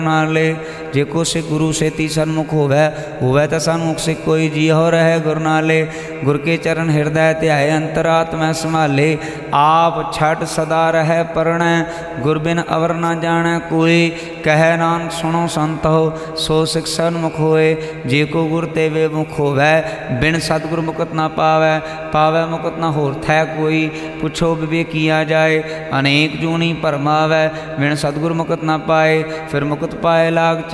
नाले जे को सिख गुरु सेती सन्मुख होवै होवै तो सन्मुख सिख कोई जी हो रहे गुरु नाले। गुर के चरण हृदय ध्याए अंतरात्मा संभाले आप छठ सदा रहे परणै गुर बिन अवर न जाने कोई। कहे नानक सुनो संत हो सो सिख सन्मुख होए जे को गुर तेवे मुख होवै बिन सतगुर मुकत न पावै पावै मुकत न होर थै कोई। पुछो विवेकिया जाए अनेक जूनी भरमावै बिन सतगुर मुकत न पाए फिर मुकत पाए लाग